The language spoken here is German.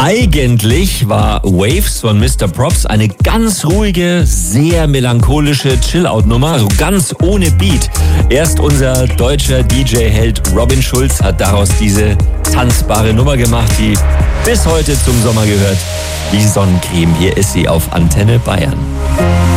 Eigentlich war Waves von Mr. Props eine ganz ruhige, sehr melancholische Chill-Out-Nummer, also ganz ohne Beat. Erst unser deutscher DJ-Held Robin Schulz hat daraus diese tanzbare Nummer gemacht, die bis heute zum Sommer gehört. Die Sonnencreme, hier ist sie auf Antenne Bayern.